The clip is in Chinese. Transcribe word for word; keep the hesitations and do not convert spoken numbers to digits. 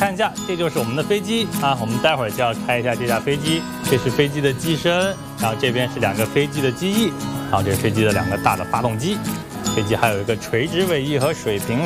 看一下，这就是我们的飞机啊，我们待会儿就要开一下这架飞机。这是飞机的机身，然后这边是两个飞机的机翼，然后这是飞机的两个大的发动机。飞机还有一个垂直尾翼和水平